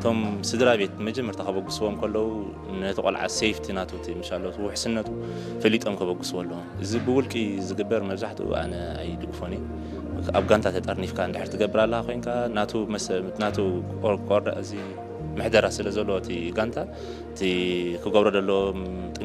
توم سدرا بيت مجمر تخبقسوهم كله نتقلع سيفتي ناتوتي إن شاء الله وحسنته فليت أنك بقسوا لهم إذا بقول كي زجبر نجحته أنا أي دقفاني أبغان تتأرني في كان دحرت جبر الله خوين كا ناتو ناتو قرد أزي محدرة سلزولو تي جانتا تي كجبر دلو